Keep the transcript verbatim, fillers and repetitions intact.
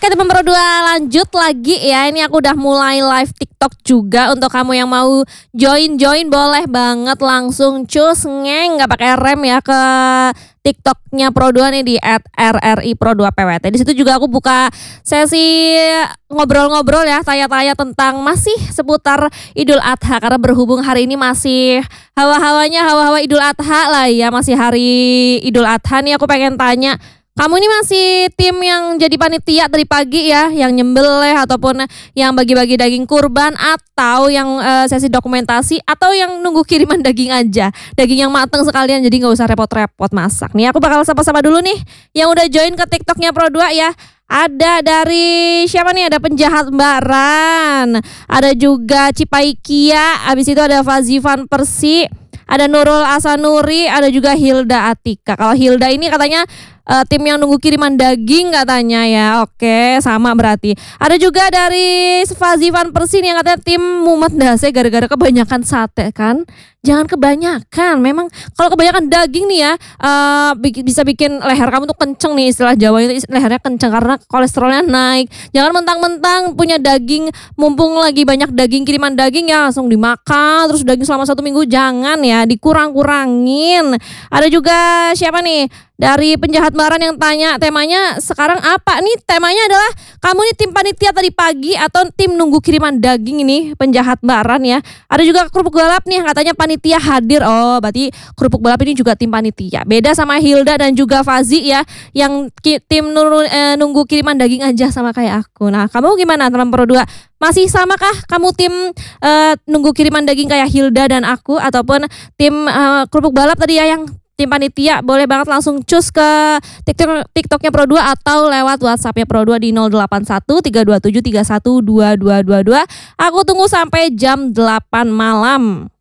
Oke teman Pro dua, lanjut lagi ya. Ini aku udah mulai live TikTok juga. Untuk kamu yang mau join-join boleh banget langsung cus ngeng, nggak pakai rem ya, ke TikToknya Pro dua nih di et er er i pro dua p w t. Di situ juga aku buka sesi ngobrol-ngobrol ya, tanya-tanya tentang masih seputar Idul Adha, karena berhubung hari ini masih hawa-hawanya hawa-hawa Idul Adha lah ya, masih hari Idul Adha nih. Aku pengen tanya, kamu ini masih tim yang jadi panitia tadi pagi ya, yang nyembelih ataupun yang bagi-bagi daging kurban, atau yang uh, sesi dokumentasi, atau yang nunggu kiriman daging aja, daging yang mateng sekalian jadi nggak usah repot-repot masak. Nih aku bakal sapa-sapa dulu nih yang udah join ke TikToknya Pro dua ya. Ada dari siapa nih? Ada Penjahat Baran, ada juga Cipaikia, abis itu ada Fazivan Persi, ada Nurul Asanuri, ada juga Hilda Atika. Kalau Hilda ini katanya Uh, tim yang nunggu kiriman daging katanya ya. Oke, sama berarti. Ada juga dari Fazivan Persin yang katanya tim mumet dase gara-gara kebanyakan sate kan. Jangan kebanyakan. Memang kalau kebanyakan daging nih ya, uh, bisa bikin leher kamu tuh kenceng nih, istilah Jawa itu lehernya kenceng karena kolesterolnya naik. Jangan mentang-mentang punya daging, mumpung lagi banyak daging, kiriman daging ya langsung dimakan terus daging selama satu minggu. Jangan ya, dikurang-kurangin. Ada juga siapa nih? Dari Penjahat Baran yang tanya temanya sekarang apa nih? Temanya adalah kamu nih tim panitia tadi pagi atau tim nunggu kiriman daging ini, Penjahat Baran ya. Ada juga Kerupuk Balap nih katanya panitia hadir. Oh berarti Kerupuk Balap ini juga tim panitia. Beda sama Hilda dan juga Fazi ya, yang ki, tim nuru, eh, nunggu kiriman daging aja sama kayak aku. Nah kamu gimana teman Pro dua? Masih samakah kamu tim eh, nunggu kiriman daging kayak Hilda dan aku, ataupun tim eh, Kerupuk Balap tadi ya yang tim panitia? Boleh banget langsung cus ke TikTok, TikToknya Pro dua atau lewat WhatsAppnya Pro dua di nol delapan satu tiga dua tujuh tiga satu dua dua dua dua. Aku tunggu sampai jam delapan malam.